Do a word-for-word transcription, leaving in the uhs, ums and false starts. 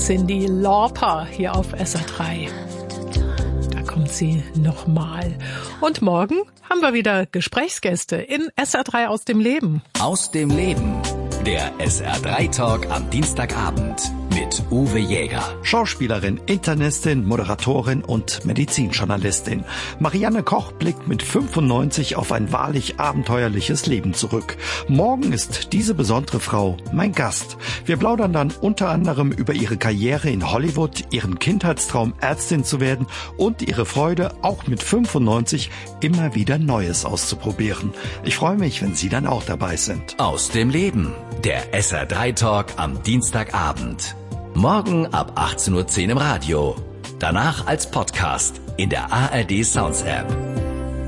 Cyndi Lauper hier auf S R drei. Da kommt sie nochmal. Und morgen haben wir wieder Gesprächsgäste in S R drei aus dem Leben. Aus dem Leben. Der S R drei Talk am Dienstagabend mit Uwe Jäger. Schauspielerin, Internistin, Moderatorin und Medizinjournalistin. Marianne Koch blickt mit fünfundneunzig auf ein wahrlich abenteuerliches Leben zurück. Morgen ist diese besondere Frau mein Gast. Wir plaudern dann unter anderem über ihre Karriere in Hollywood, ihren Kindheitstraum, Ärztin zu werden und ihre Freude, auch mit fünfundneunzig immer wieder Neues auszuprobieren. Ich freue mich, wenn Sie dann auch dabei sind. Aus dem Leben. Der S R drei Talk am Dienstagabend. Morgen ab achtzehn Uhr zehn im Radio. Danach als Podcast in der A R D Sounds App.